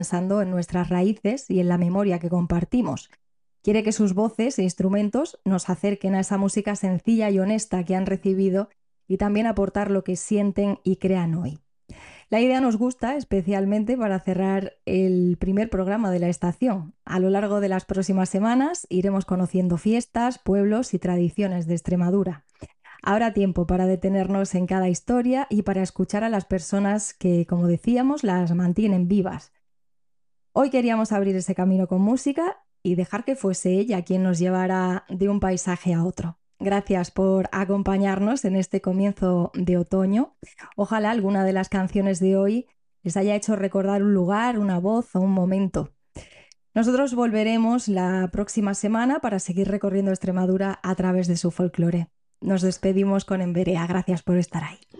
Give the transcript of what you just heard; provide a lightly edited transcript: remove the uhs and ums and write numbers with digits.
pensando en nuestras raíces y en la memoria que compartimos. Quiere que sus voces e instrumentos nos acerquen a esa música sencilla y honesta que han recibido y también aportar lo que sienten y crean hoy. La idea nos gusta especialmente para cerrar el primer programa de la estación. A lo largo de las próximas semanas iremos conociendo fiestas, pueblos y tradiciones de Extremadura. Habrá tiempo para detenernos en cada historia y para escuchar a las personas que, como decíamos, las mantienen vivas. Hoy queríamos abrir ese camino con música y dejar que fuese ella quien nos llevara de un paisaje a otro. Gracias por acompañarnos en este comienzo de otoño. Ojalá alguna de las canciones de hoy les haya hecho recordar un lugar, una voz o un momento. Nosotros volveremos la próxima semana para seguir recorriendo Extremadura a través de su folclore. Nos despedimos con Emberea. Gracias por estar ahí.